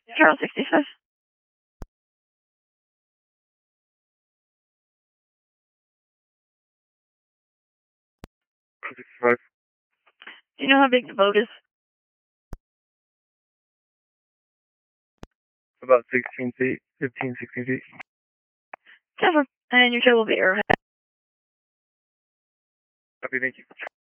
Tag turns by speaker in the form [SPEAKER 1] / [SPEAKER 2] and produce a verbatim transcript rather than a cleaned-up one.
[SPEAKER 1] Charles sixty-five.
[SPEAKER 2] sixty-five.
[SPEAKER 1] Do you know how big the boat is?
[SPEAKER 2] About sixteen feet, fifteen, sixteen feet.
[SPEAKER 1] Ten four. And your tow will be Arrowhead.
[SPEAKER 2] Okay, thank you.